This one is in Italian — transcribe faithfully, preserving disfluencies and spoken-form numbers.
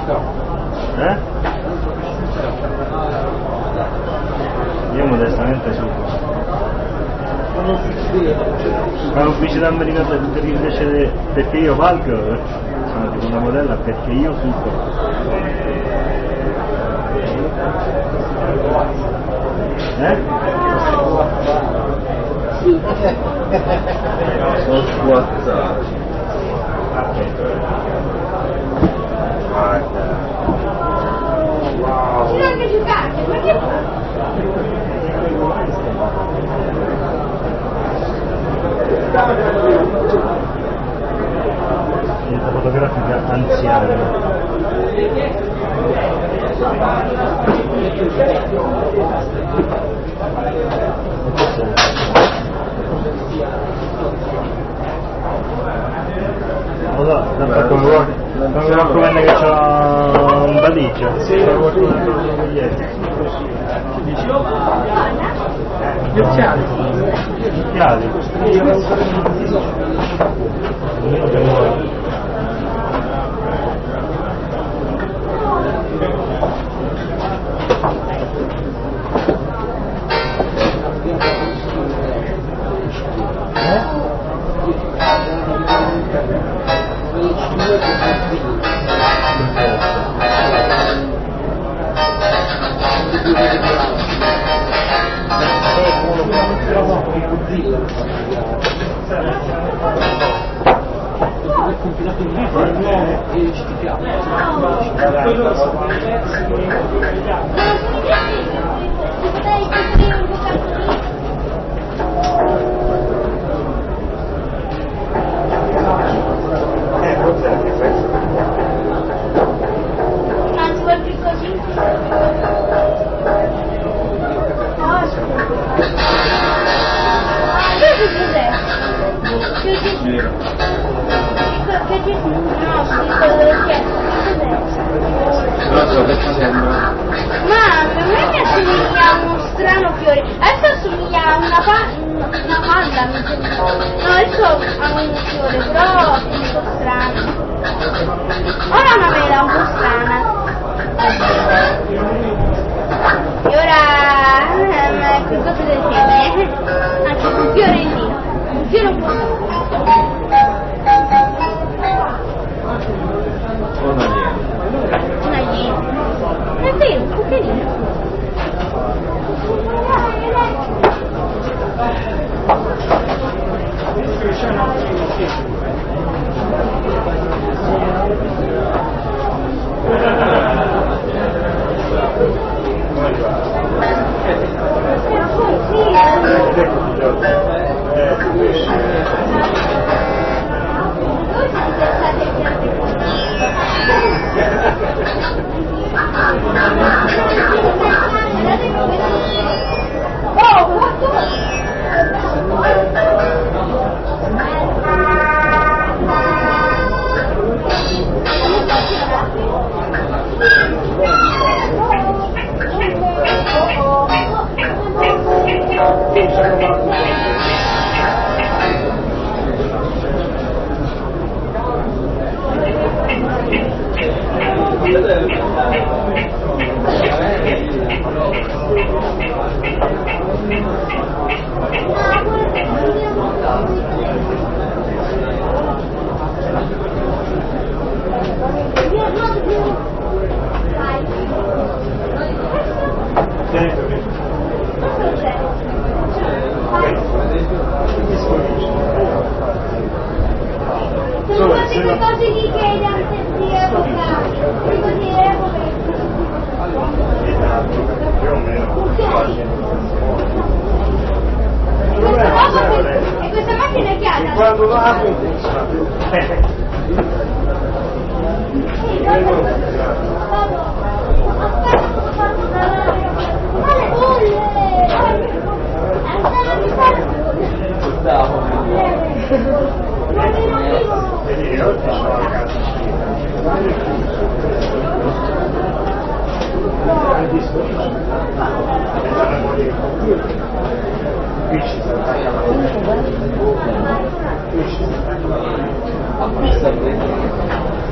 Eh? Io modestamente su. Ma l'ufficio d'americano perché invece perché io valgo sono tipo una modella perché io suco. Eh? Sì. Sono sguazzato. Guarda. Ci non anche giocare, ma che fa? Scelta fotografica anziana. Allora, come vuoi, come che c'ho un badicio. Sì, gli occhiali. Gli occhiali. E questa macchina è chiara? Quando va a